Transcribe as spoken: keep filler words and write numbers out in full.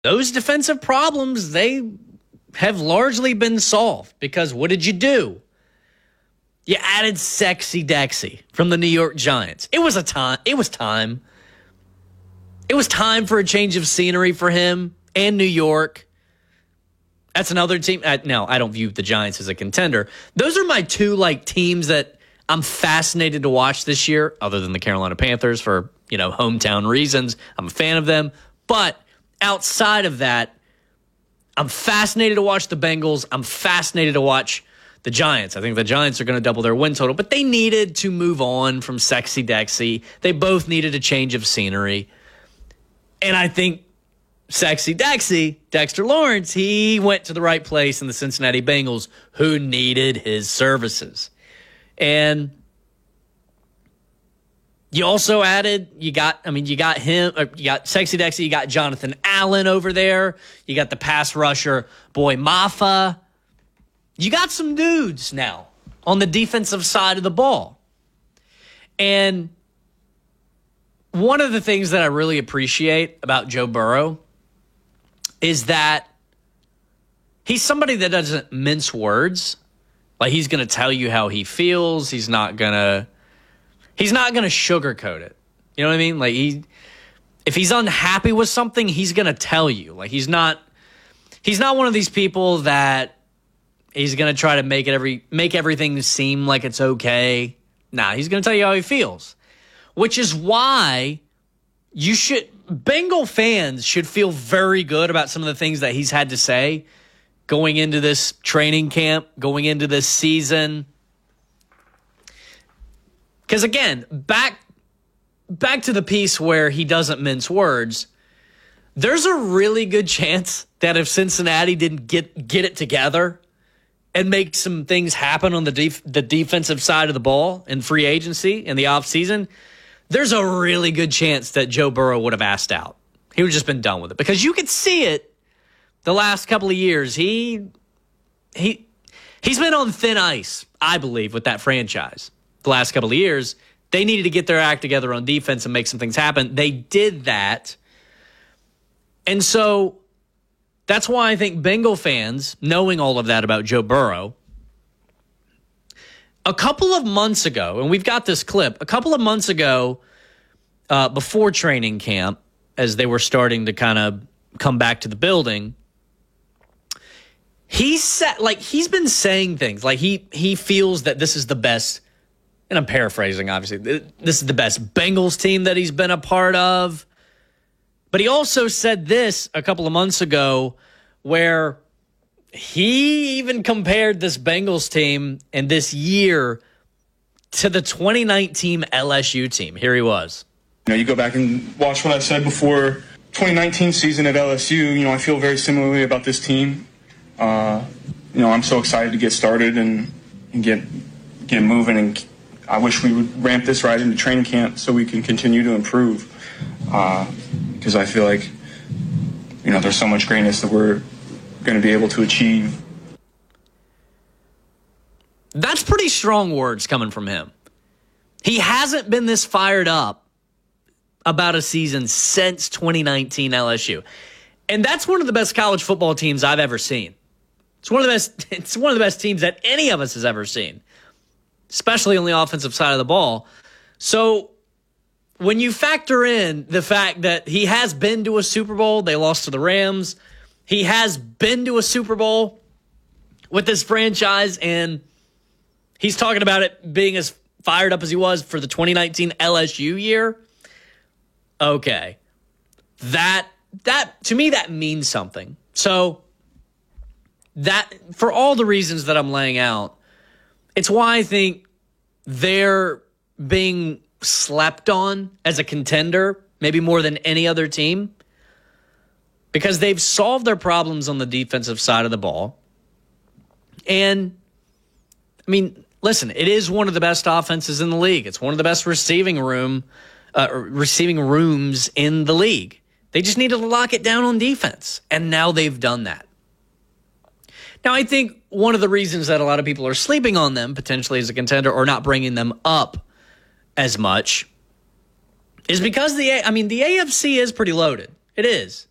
those defensive problems, they have largely been solved because what did you do? You added Sexy Dexy from the New York Giants. It was a time. It was time. It was time for a change of scenery for him and New York. That's another team. Uh, no, I don't view the Giants as a contender. Those are my two like teams that I'm fascinated to watch this year, other than the Carolina Panthers for, you know, hometown reasons. I'm a fan of them. But outside of that, I'm fascinated to watch the Bengals. I'm fascinated to watch the Giants. I think the Giants are going to double their win total, but they needed to move on from Sexy Dexy. They both needed a change of scenery. And I think Sexy Dexy, Dexter Lawrence, he went to the right place in the Cincinnati Bengals, who needed his services. And you also added, you got, I mean, you got him, you got Sexy Dexy, you got Jonathan Allen over there. You got the pass rusher, Boy Maffa. You got some dudes now on the defensive side of the ball. And one of the things that I really appreciate about Joe Burrow is that he's somebody that doesn't mince words. Like, he's going to tell you how he feels. He's not going to he's not going to sugarcoat it. You know what I mean? Like, he if he's unhappy with something, he's going to tell you. Like, he's not he's not one of these people that he's going to try to make it every make everything seem like it's okay. Nah, he's going to tell you how he feels. Which is why you should Bengal fans should feel very good about some of the things that he's had to say going into this training camp, going into this season. Because again, back back to the piece where he doesn't mince words, there's a really good chance that if Cincinnati didn't get get it together and make some things happen on the def- the defensive side of the ball in free agency in the offseason, there's a really good chance that Joe Burrow would have asked out. He would have just been done with it. Because you could see it the last couple of years. He he he's been on thin ice, I believe, with that franchise. The last couple of years, they needed to get their act together on defense and make some things happen. They did that. And so that's why I think Bengal fans, knowing all of that about Joe Burrow, a couple of months ago, and we've got this clip, a couple of months ago, uh, before training camp, as they were starting to kind of come back to the building, he said, like, he's been saying things like he he feels that this is the best, and I'm paraphrasing, obviously, this is the best Bengals team that he's been a part of. But he also said this a couple of months ago where he even compared this Bengals team and this year to the twenty nineteen L S U team. Here he was. You know, you go back and watch what I said before twenty nineteen season at L S U. You know, I feel very similarly about this team. Uh, you know, I'm so excited to get started and, and get get moving. And I wish we would ramp this right into training camp so we can continue to improve. Because uh, I feel like, you know, there's so much greatness that we're going to be able to achieve. That's pretty strong words coming from him. He hasn't been this fired up about a season since twenty nineteen L S U. And that's one of the best college football teams I've ever seen. It's one of the best it's one of the best teams that any of us has ever seen, especially on the offensive side of the ball. So when you factor in the fact that he has been to a Super Bowl, they lost to the Rams. He has been to a Super Bowl with this franchise, and he's talking about it being as fired up as he was for the twenty nineteen L S U year. Okay. That, that to me, that means something. So that, for all the reasons that I'm laying out, it's why I think they're being slept on as a contender, maybe more than any other team, because they've solved their problems on the defensive side of the ball. And, I mean, listen, it is one of the best offenses in the league. It's one of the best receiving room, uh, receiving rooms in the league. They just needed to lock it down on defense, and now they've done that. Now, I think one of the reasons that a lot of people are sleeping on them potentially as a contender or not bringing them up as much is because the, I mean, the A F C is pretty loaded. It is.